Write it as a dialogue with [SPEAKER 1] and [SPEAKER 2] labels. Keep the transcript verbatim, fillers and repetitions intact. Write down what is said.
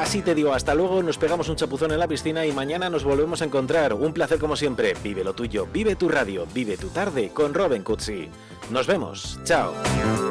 [SPEAKER 1] Así te digo, hasta luego, nos pegamos un chapuzón en la piscina y mañana nos volvemos a encontrar. Un placer como siempre. Vive lo tuyo, vive tu radio, vive tu tarde con Robin Cutsi. Nos vemos. Chao.